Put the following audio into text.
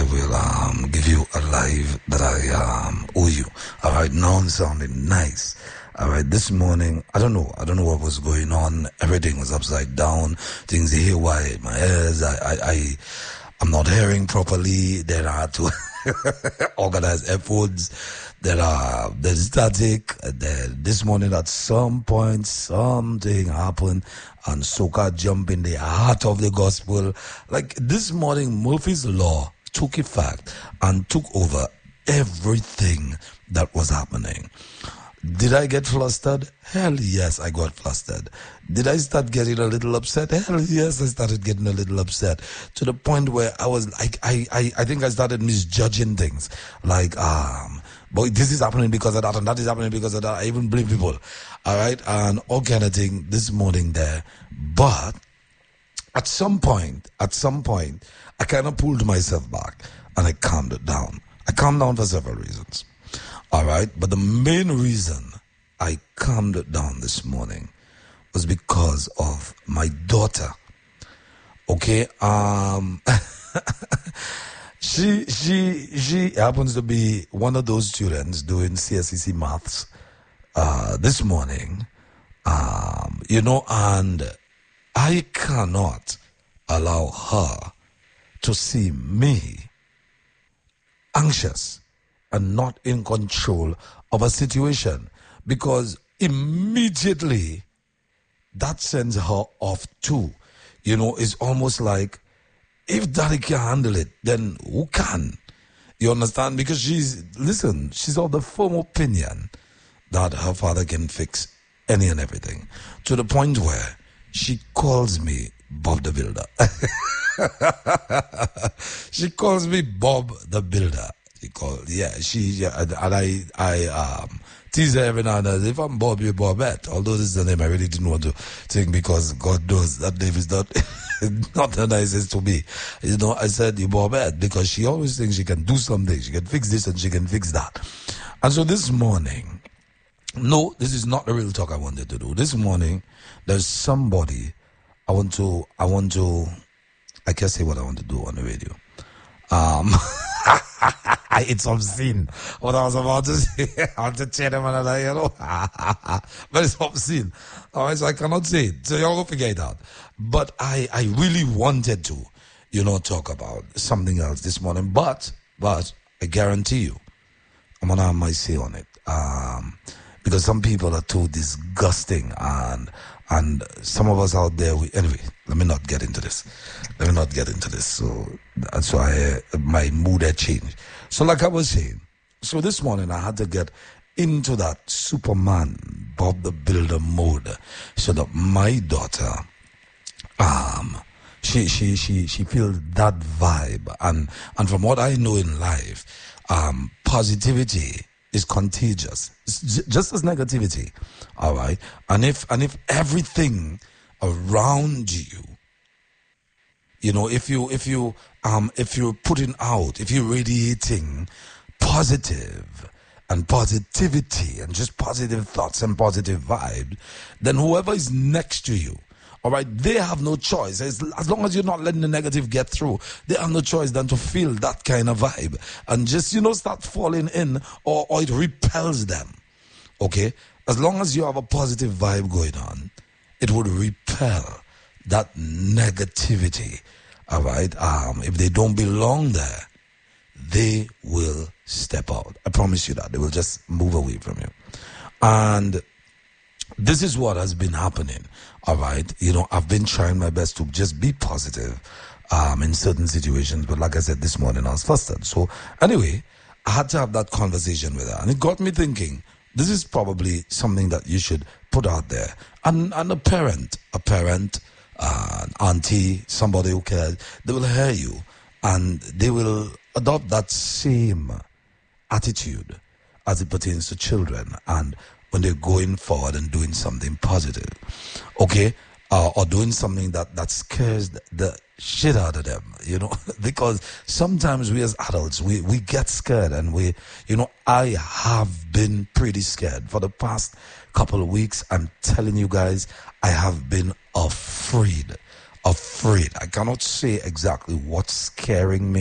I will give you a live that I owe you. All right, now I'm sounding nice. All right, this morning, I don't know what was going on. Everything was upside down. Things haywire in my ears. I'm not hearing properly. Then I had to organize efforts. There's static. Then this morning at some point, something happened and soca jumped in the heart of the gospel. Like this morning, Murphy's Law took effect and took over everything that was happening. Did I get flustered? Hell yes, I got flustered. Did I start getting a little upset? Hell yes, I started getting a little upset. To the point where I was like, I think I started misjudging things. Like, boy, this is happening because of that, and that is happening because of that. I even blame people. All right, and all kind of thing this morning there. But at some point, I kind of pulled myself back and I calmed it down. I calmed down for several reasons. All right, but the main reason I calmed it down this morning was because of my daughter. Okay, she happens to be one of those students doing CSEC maths this morning. And I cannot allow her to see me anxious and not in control of a situation, because immediately that sends her off too. It's almost like, if daddy can handle it, then who can? You understand? Because she's of the firm opinion that her father can fix any and everything, to the point where she calls me Bob the Builder. She calls me Bob the Builder. And I tease her every now and then. If I'm Bob, you're Bobette. Although this is the name I really didn't want to think, because God knows that name is not not the nicest to me. I said you Bobette because she always thinks she can do something. She can fix this and she can fix that. And so this morning, no, this is not the real talk I wanted to do. This morning, there's somebody I can't say what I want to do on the radio. It's obscene what I was about to say. I want to tell them another, but it's obscene. All right, so I cannot say it. So y'all go figure it out. But I really wanted to, talk about something else this morning. But I guarantee you, I'm gonna have my say on it. Because some people are too disgusting, and some of us out there, anyway, let me not get into this. So that's why my mood had changed. So like I was saying, so this morning I had to get into that Superman, Bob the Builder mode, so that my daughter, she feels that vibe. And from what I know in life, positivity is contagious. It's just as negativity. All right. And if everything around you, if you're putting out, if you're radiating positive and positivity and just positive thoughts and positive vibe, then whoever is next to you, all right, they have no choice. As long as you're not letting the negative get through, they have no choice than to feel that kind of vibe and just, start falling in, or it repels them. Okay? As long as you have a positive vibe going on, it would repel that negativity. All right? If they don't belong there, they will step out. I promise you that. They will just move away from you. And this is what has been happening. All right. I've been trying my best to just be positive in certain situations. But like I said, this morning I was flustered. So anyway, I had to have that conversation with her. And it got me thinking, this is probably something that you should put out there. And a parent, an auntie, somebody who cares, they will hear you. And they will adopt that same attitude as it pertains to children. And when they're going forward and doing something positive, okay, or doing something that scares the shit out of them, because sometimes we as adults, we get scared, and I have been pretty scared for the past couple of weeks. I'm telling you guys, I have been afraid. I cannot say exactly what's scaring me.